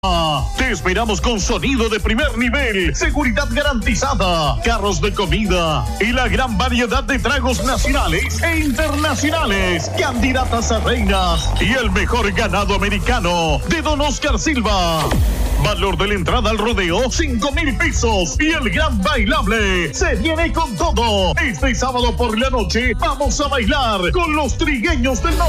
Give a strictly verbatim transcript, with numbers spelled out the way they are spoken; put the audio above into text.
Te esperamos con sonido de primer nivel, seguridad garantizada, carros de comida y la gran variedad de tragos nacionales e internacionales, candidatas a reinas y el mejor ganado americano de Don Oscar Silva. Valor de la entrada al rodeo, cinco mil pesos. Y el gran bailable se viene con todo. Este sábado por la noche vamos a bailar con los trigueños del norte.